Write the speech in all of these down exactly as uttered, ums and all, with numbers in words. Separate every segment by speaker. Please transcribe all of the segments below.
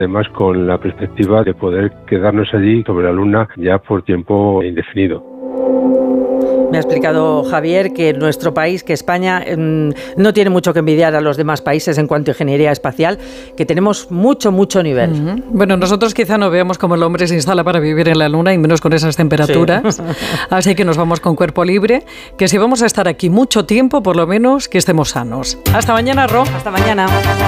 Speaker 1: además con la perspectiva de poder quedarnos allí sobre la Luna ya por tiempo indefinido.
Speaker 2: Me ha explicado Javier que nuestro país, que España, no tiene mucho que envidiar a los demás países en cuanto a ingeniería espacial, que tenemos mucho, mucho nivel.
Speaker 3: Uh-huh. Bueno, nosotros quizá no veamos cómo el hombre se instala para vivir en la Luna, y menos con esas temperaturas. Sí. Así que nos vamos con cuerpo libre, que si vamos a estar aquí mucho tiempo, por lo menos que estemos sanos. Hasta mañana, Ro.
Speaker 2: Hasta mañana.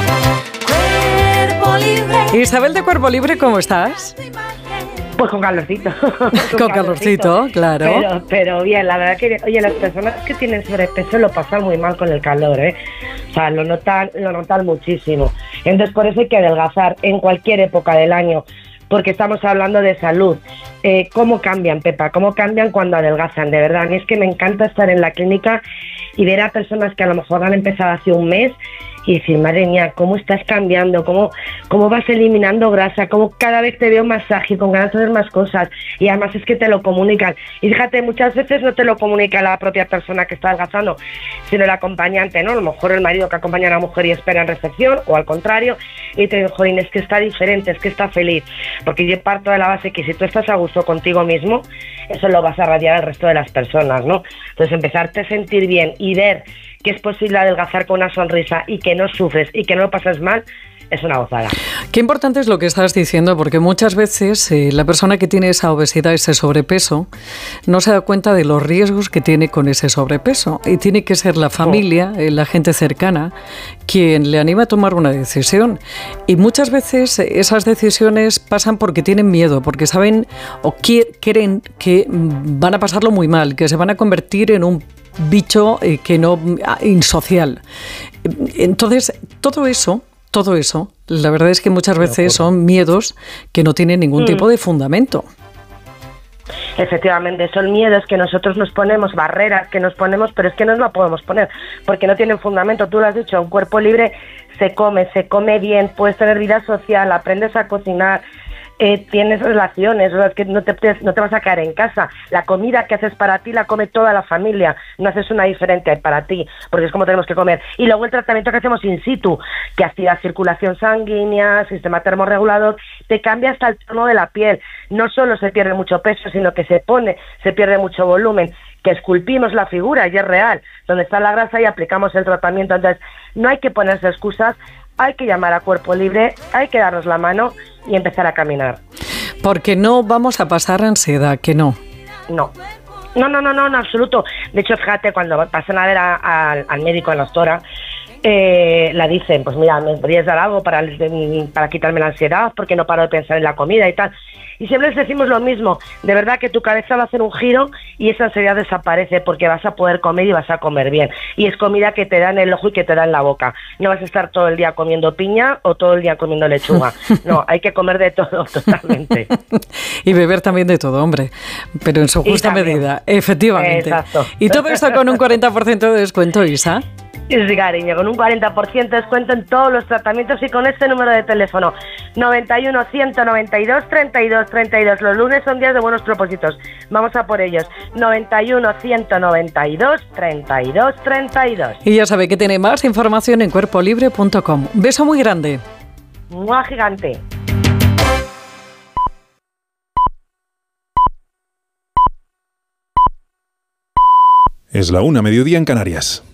Speaker 4: Cuerpo libre.
Speaker 3: Isabel de Cuerpo Libre, ¿cómo estás?
Speaker 5: Pues con calorcito.
Speaker 3: con, con calorcito, calorcito, claro.
Speaker 5: Pero, pero bien, la verdad que, oye, las personas que tienen sobrepeso lo pasan muy mal con el calor, ¿eh? O sea, lo notan, lo notan muchísimo. Entonces, por eso hay que adelgazar en cualquier época del año, porque estamos hablando de salud. Eh, ¿Cómo cambian, Pepa? ¿Cómo cambian cuando adelgazan? De verdad, a mí es que me encanta estar en la clínica y ver a personas que a lo mejor han empezado hace un mes y decir, madre mía, ¿cómo estás cambiando? ¿Cómo, cómo vas eliminando grasa? ¿Cómo cada vez te veo más ágil, con ganas de hacer más cosas? Y además es que te lo comunican. Y fíjate, muchas veces no te lo comunica la propia persona que está adelgazando, sino el acompañante, ¿no? A lo mejor el marido que acompaña a la mujer y espera en recepción, o al contrario, y te digo, jolín, es que está diferente, es que está feliz. Porque yo parto de la base que si tú estás a gusto contigo mismo, eso lo vas a radiar al resto de las personas, ¿no? Entonces, empezarte a sentir bien y ver que es posible adelgazar con una sonrisa y que no sufres y que no lo pasas mal, es una gozada.
Speaker 3: Qué importante es lo que estás diciendo, porque muchas veces eh, la persona que tiene esa obesidad, ese sobrepeso, no se da cuenta de los riesgos que tiene con ese sobrepeso. Y tiene que ser la familia, eh, la gente cercana, quien le anima a tomar una decisión. Y muchas veces esas decisiones pasan porque tienen miedo, porque saben o creen que van a pasarlo muy mal, que se van a convertir en un bicho eh, que no insocial. Entonces, todo eso, todo eso, la verdad es que muchas veces son miedos que no tienen ningún mm. tipo de fundamento.
Speaker 5: Efectivamente, son miedos que nosotros nos ponemos, barreras que nos ponemos, pero es que no nos la podemos poner, porque no tienen fundamento. Tú lo has dicho, un cuerpo libre se come, se come bien, puedes tener vida social, aprendes a cocinar, Eh, tienes relaciones, o sea, que no te, no te vas a quedar en casa. La comida que haces para ti la come toda la familia, no haces una diferente para ti, porque es como tenemos que comer. Y luego el tratamiento que hacemos in situ, que activa circulación sanguínea, sistema termorregulador, te cambia hasta el tono de la piel. No solo se pierde mucho peso, sino que se pone, se pierde mucho volumen, que esculpimos la figura y es real, donde está la grasa y aplicamos el tratamiento. Entonces, no hay que ponerse excusas, hay que llamar a Cuerpo Libre, hay que darnos la mano y empezar a caminar.
Speaker 3: Porque no vamos a pasar ansiedad, que no.
Speaker 5: No. No, no, no, no, en absoluto. De hecho, fíjate, cuando pasan a ver a, a, al médico, a la doctora, eh, la dicen, pues mira, ¿me podrías dar algo para, para quitarme la ansiedad? Porque no paro de pensar en la comida y tal. Y siempre les decimos lo mismo, de verdad que tu cabeza va a hacer un giro y esa ansiedad desaparece porque vas a poder comer y vas a comer bien. Y es comida que te da en el ojo y que te da en la boca. No vas a estar todo el día comiendo piña o todo el día comiendo lechuga. No, hay que comer de todo, totalmente.
Speaker 3: Y beber también de todo, hombre, pero en su justa medida, efectivamente.
Speaker 5: Exacto.
Speaker 3: Y todo esto con un cuarenta por ciento de descuento, Isa.
Speaker 5: Sí, cariño, con un cuarenta por ciento de descuento en todos los tratamientos y con este número de teléfono noventa y uno, ciento noventa y dos, treinta y dos, treinta y dos. Los lunes son días de buenos propósitos. Vamos a por ellos. noventa y uno, ciento noventa y dos, treinta y dos, treinta y dos.
Speaker 3: Y ya sabe que tiene más información en cuerpo libre punto com. Un beso muy grande.
Speaker 5: ¡Mua, gigante!
Speaker 6: Es la una, mediodía en Canarias.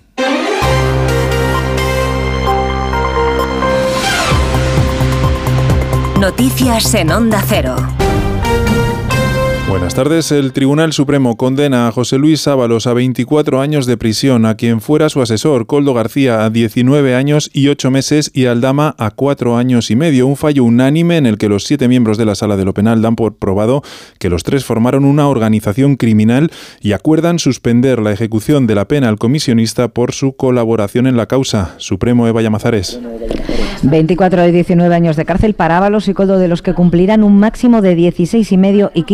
Speaker 4: Noticias en Onda Cero.
Speaker 6: Buenas tardes. El Tribunal Supremo condena a José Luis Ábalos a veinticuatro años de prisión, a quien fuera su asesor, Koldo García, a diecinueve años y ocho meses y Aldama a cuatro años y medio. Un fallo unánime en el que los siete miembros de la Sala de lo Penal dan por probado que los tres formaron una organización criminal y acuerdan suspender la ejecución de la pena al comisionista por su colaboración en la causa. Supremo, Eva Llamazares.
Speaker 7: veinticuatro y diecinueve años de cárcel para Ábalos y Koldo, de los que cumplirán un máximo de dieciséis y medio y quince años.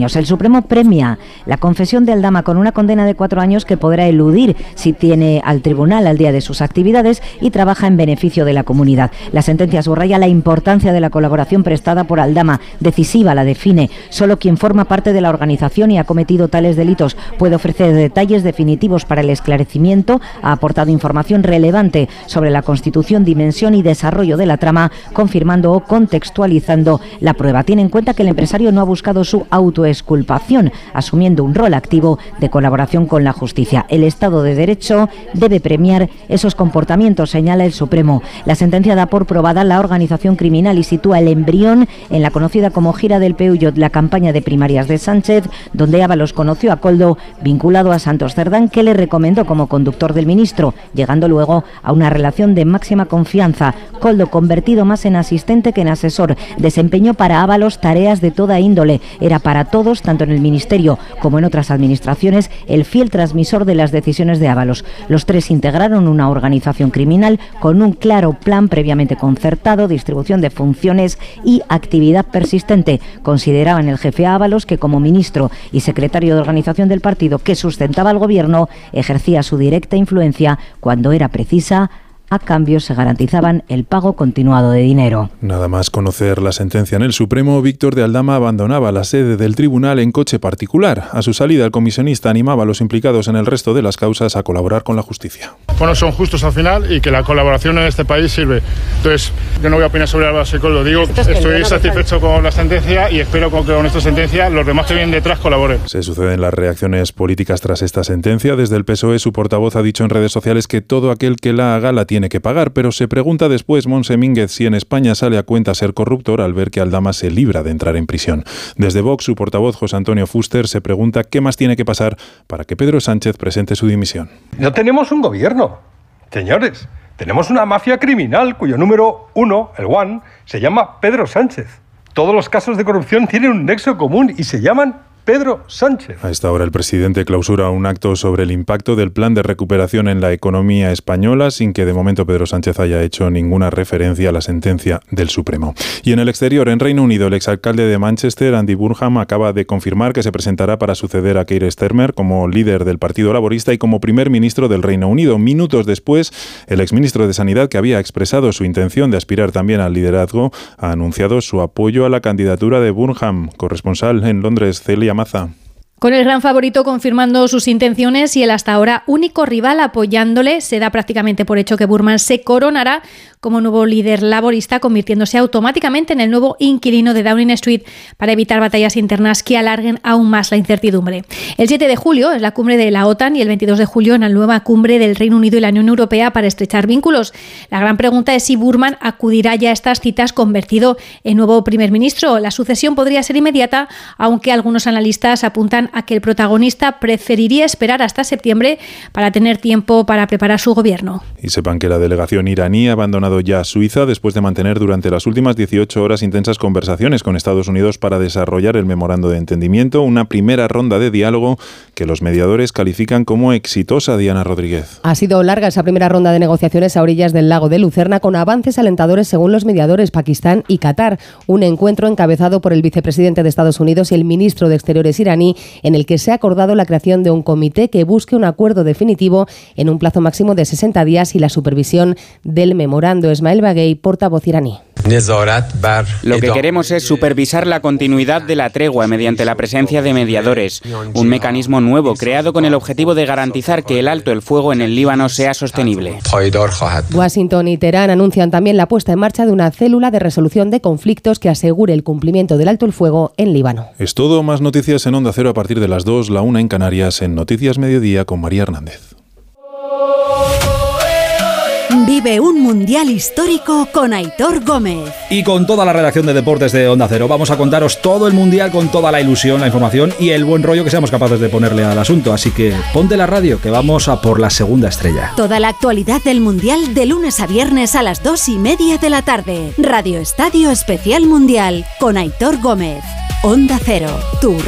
Speaker 7: años. El Supremo premia la confesión de Aldama con una condena de cuatro años que podrá eludir si tiene al tribunal al día de sus actividades y trabaja en beneficio de la comunidad. La sentencia subraya la importancia de la colaboración prestada por Aldama. Decisiva la define. Solo quien forma parte de la organización y ha cometido tales delitos puede ofrecer detalles definitivos para el esclarecimiento. Ha aportado información relevante sobre la constitución, dimensión y desarrollo de la trama, confirmando o contextualizando la prueba. Tiene en cuenta que el empresario no ha buscado su autoexculpación, asumiendo un rol activo de colaboración con la justicia. El Estado de Derecho debe premiar esos comportamientos, señala el Supremo. La sentencia da por probada la organización criminal y sitúa el embrión en la conocida como gira del Peullo, la campaña de primarias de Sánchez, donde Ábalos conoció a Koldo vinculado a Santos Cerdán, que le recomendó como conductor del ministro, llegando luego a una relación de máxima confianza. Koldo, convertido más en asistente que en asesor, desempeñó para Ábalos tareas de toda índole. Era para todos, tanto en el ministerio como en otras administraciones, el fiel transmisor de las decisiones de Ábalos. Los tres integraron una organización criminal con un claro plan previamente concertado, distribución de funciones y actividad persistente. Consideraban el jefe Ábalos que como ministro y secretario de organización del partido que sustentaba al gobierno, ejercía su directa influencia cuando era precisa. A cambio se garantizaban el pago continuado de dinero.
Speaker 6: Nada más conocer la sentencia en el Supremo, Víctor de Aldama abandonaba la sede del tribunal en coche particular. A su salida, el comisionista animaba a los implicados en el resto de las causas a colaborar con la justicia.
Speaker 8: Bueno, son justos al final y que la colaboración en este país sirve. Entonces, yo no voy a opinar sobre Álvaro Coldo. Digo, estoy satisfecho con la sentencia y espero que con esta sentencia los demás que vienen detrás colaboren.
Speaker 6: Se suceden las reacciones políticas tras esta sentencia. Desde el P S O E, su portavoz ha dicho en redes sociales que todo aquel que la haga la tiene que pagar, pero se pregunta después Montse Mínguez si en España sale a cuenta ser corruptor al ver que Aldama se libra de entrar en prisión. Desde Vox, su portavoz José Antonio Fuster se pregunta qué más tiene que pasar para que Pedro Sánchez presente su dimisión.
Speaker 9: No tenemos un gobierno, señores. Tenemos una mafia criminal cuyo número uno, el One, se llama Pedro Sánchez. Todos los casos de corrupción tienen un nexo común y se llaman Pedro Sánchez.
Speaker 6: A esta hora el presidente clausura un acto sobre el impacto del plan de recuperación en la economía española, sin que de momento Pedro Sánchez haya hecho ninguna referencia a la sentencia del Supremo. Y en el exterior, en Reino Unido, el exalcalde de Manchester, Andy Burnham, acaba de confirmar que se presentará para suceder a Keir Starmer como líder del Partido Laborista y como primer ministro del Reino Unido. Minutos después, el exministro de Sanidad, que había expresado su intención de aspirar también al liderazgo, ha anunciado su apoyo a la candidatura de Burnham. Corresponsal en Londres, Celia Maza.
Speaker 10: Con el gran favorito confirmando sus intenciones y el hasta ahora único rival apoyándole, se da prácticamente por hecho que Burnham se coronará como nuevo líder laborista, convirtiéndose automáticamente en el nuevo inquilino de Downing Street para evitar batallas internas que alarguen aún más la incertidumbre. El siete de julio es la cumbre de la OTAN y el veintidós de julio en la nueva cumbre del Reino Unido y la Unión Europea para estrechar vínculos. La gran pregunta es si Burnham acudirá ya a estas citas convertido en nuevo primer ministro. La sucesión podría ser inmediata, aunque algunos analistas apuntan a que el protagonista preferiría esperar hasta septiembre para tener tiempo para preparar su gobierno.
Speaker 6: Y sepan que la delegación iraní ha abandonado ya Suiza después de mantener durante las últimas dieciocho horas intensas conversaciones con Estados Unidos para desarrollar el memorando de entendimiento, una primera ronda de diálogo que los mediadores califican como exitosa. Diana Rodríguez.
Speaker 11: Ha sido larga esa primera ronda de negociaciones a orillas del lago de Lucerna, con avances alentadores según los mediadores Pakistán y Qatar. Un encuentro encabezado por el vicepresidente de Estados Unidos y el ministro de Exteriores iraní, en el que se ha acordado la creación de un comité que busque un acuerdo definitivo en un plazo máximo de sesenta días y la supervisión del memorando. Esmael Baghei, portavoz iraní.
Speaker 12: Lo que queremos es supervisar la continuidad de la tregua mediante la presencia de mediadores, un mecanismo nuevo creado con el objetivo de garantizar que el alto el fuego en el Líbano sea sostenible.
Speaker 11: Washington y Teherán anuncian también la puesta en marcha de una célula de resolución de conflictos que asegure el cumplimiento del alto el fuego en Líbano.
Speaker 6: Es todo, más noticias en Onda Cero a partir de las dos, la una en Canarias, en Noticias Mediodía con María Hernández.
Speaker 4: Vive un mundial histórico con Aitor Gómez.
Speaker 13: Y con toda la redacción de deportes de Onda Cero vamos a contaros todo el mundial con toda la ilusión, la información y el buen rollo que seamos capaces de ponerle al asunto. Así que ponte la radio, que vamos a por la segunda estrella.
Speaker 4: Toda la actualidad del mundial de lunes a viernes a las dos y media de la tarde. Radio Estadio Especial Mundial con Aitor Gómez. Onda Cero, tu